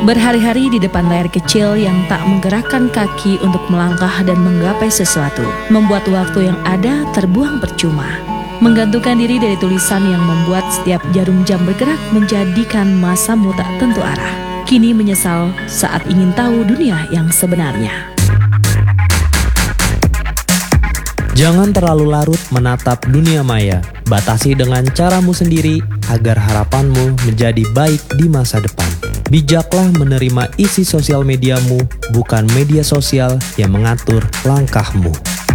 Berhari-hari di depan layar kecil yang tak menggerakkan kaki untuk melangkah dan menggapai sesuatu, membuat waktu yang ada terbuang percuma. Menggantungkan diri dari tulisan yang membuat setiap jarum jam bergerak menjadikan masamu tak tentu arah. Kini menyesal saat ingin tahu dunia yang sebenarnya. Jangan terlalu larut menatap dunia maya. Batasi dengan caramu sendiri agar harapanmu menjadi baik di masa depan. Bijaklah menerima isi sosial mediamu, bukan media sosial yang mengatur langkahmu.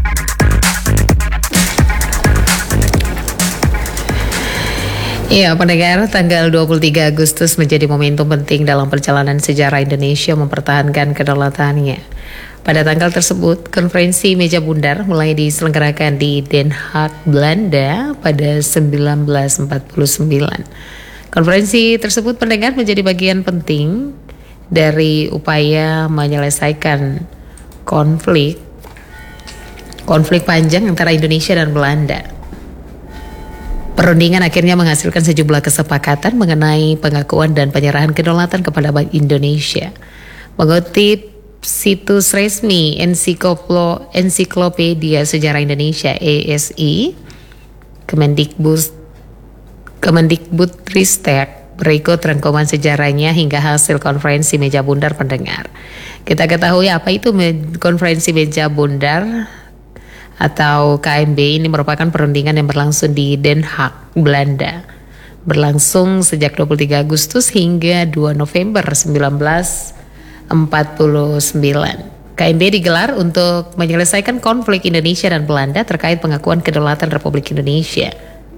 Ya, pendengar, tanggal 23 Agustus menjadi momentum penting dalam perjalanan sejarah Indonesia mempertahankan kedaulatannya. Pada tanggal tersebut, konferensi meja bundar mulai diselenggarakan di Den Haag, Belanda pada 1949. Konferensi tersebut, pendengar, menjadi bagian penting dari upaya menyelesaikan konflik panjang antara Indonesia dan Belanda. Perundingan akhirnya menghasilkan sejumlah kesepakatan mengenai pengakuan dan penyerahan kedaulatan kepada Bank Indonesia. Mengutip situs resmi Ensiklopedia Sejarah Indonesia (ESI), Kemendikbudristek, berikut rangkuman sejarahnya hingga hasil konferensi meja bundar, pendengar. Kita ketahui apa itu konferensi meja bundar atau KMB. Ini merupakan perundingan yang berlangsung di Den Haag, Belanda. Berlangsung sejak 23 Agustus hingga 2 November 1949. KMB digelar untuk menyelesaikan konflik Indonesia dan Belanda terkait pengakuan kedaulatan Republik Indonesia.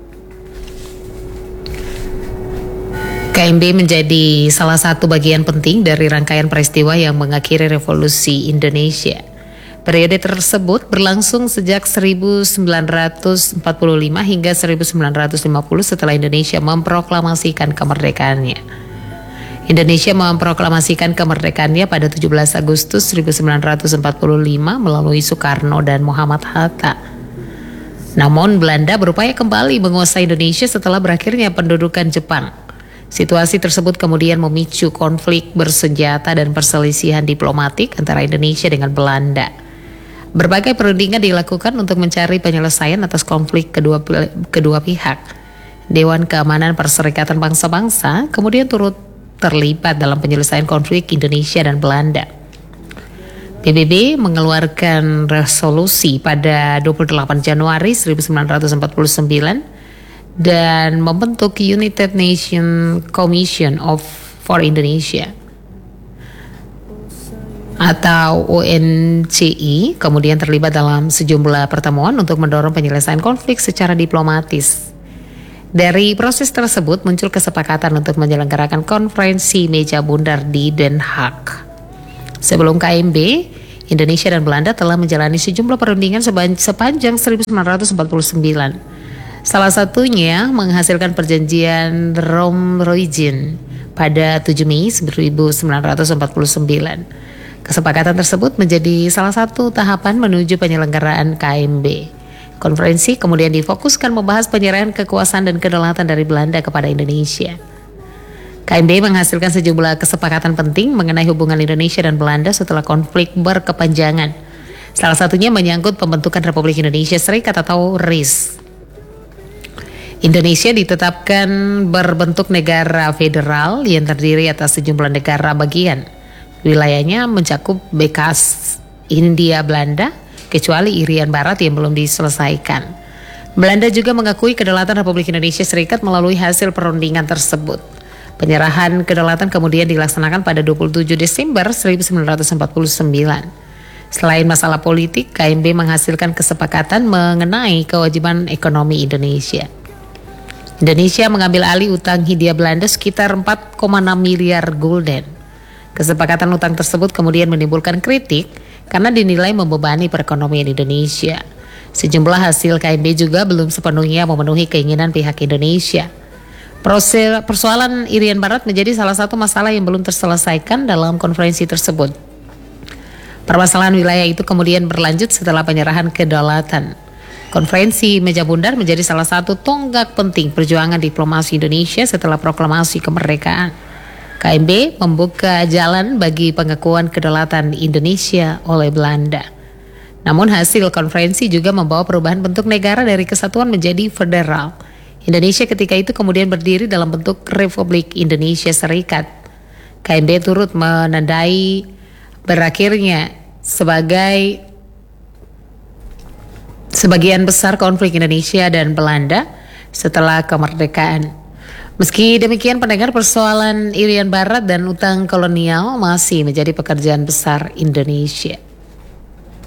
KMB menjadi salah satu bagian penting dari rangkaian peristiwa yang mengakhiri revolusi Indonesia. Periode tersebut berlangsung sejak 1945 hingga 1950 setelah Indonesia memproklamasikan kemerdekaannya. Indonesia memproklamasikan kemerdekaannya pada 17 Agustus 1945 melalui Soekarno dan Muhammad Hatta. Namun Belanda berupaya kembali menguasai Indonesia setelah berakhirnya pendudukan Jepang. Situasi tersebut kemudian memicu konflik bersenjata dan perselisihan diplomatik antara Indonesia dengan Belanda. Berbagai perundingan dilakukan untuk mencari penyelesaian atas konflik kedua pihak. Dewan Keamanan Perserikatan Bangsa-Bangsa kemudian turut terlibat dalam penyelesaian konflik Indonesia dan Belanda. PBB mengeluarkan resolusi pada 28 Januari 1949 dan membentuk United Nations Commission for Indonesia atau UNCI, kemudian terlibat dalam sejumlah pertemuan untuk mendorong penyelesaian konflik secara diplomatis. Dari proses tersebut muncul kesepakatan untuk menyelenggarakan konferensi meja bundar di Den Haag. Sebelum KMB, Indonesia dan Belanda telah menjalani sejumlah perundingan sepanjang 1949. Salah satunya menghasilkan perjanjian Rome-Roegen pada 7 Mei 1949. Kesepakatan tersebut menjadi salah satu tahapan menuju penyelenggaraan KMB. Konferensi kemudian difokuskan membahas penyerahan kekuasaan dan kedaulatan dari Belanda kepada Indonesia. KMB menghasilkan sejumlah kesepakatan penting mengenai hubungan Indonesia dan Belanda setelah konflik berkepanjangan. Salah satunya menyangkut pembentukan Republik Indonesia Serikat atau RIS. Indonesia ditetapkan berbentuk negara federal yang terdiri atas sejumlah negara bagian. Wilayahnya mencakup bekas Hindia Belanda, kecuali Irian Barat yang belum diselesaikan. Belanda juga mengakui kedaulatan Republik Indonesia Serikat melalui hasil perundingan tersebut. Penyerahan kedaulatan kemudian dilaksanakan pada 27 Desember 1949. Selain masalah politik, KMB menghasilkan kesepakatan mengenai kewajiban ekonomi Indonesia. Indonesia mengambil alih utang Hindia Belanda sekitar 4,6 miliar gulden. Kesepakatan utang tersebut kemudian menimbulkan kritik karena dinilai membebani perekonomian Indonesia. Sejumlah hasil KMB juga belum sepenuhnya memenuhi keinginan pihak Indonesia. Persoalan Irian Barat menjadi salah satu masalah yang belum terselesaikan dalam konferensi tersebut. Permasalahan wilayah itu kemudian berlanjut setelah penyerahan kedaulatan. Konferensi meja bundar menjadi salah satu tonggak penting perjuangan diplomasi Indonesia setelah proklamasi kemerdekaan. KMB membuka jalan bagi pengakuan kedaulatan Indonesia oleh Belanda. Namun hasil konferensi juga membawa perubahan bentuk negara dari kesatuan menjadi federal. Indonesia ketika itu kemudian berdiri dalam bentuk Republik Indonesia Serikat. KMB turut menandai berakhirnya sebagian besar konflik Indonesia dan Belanda setelah kemerdekaan. Meski demikian, pendengar, persoalan Irian Barat dan utang kolonial masih menjadi pekerjaan besar Indonesia.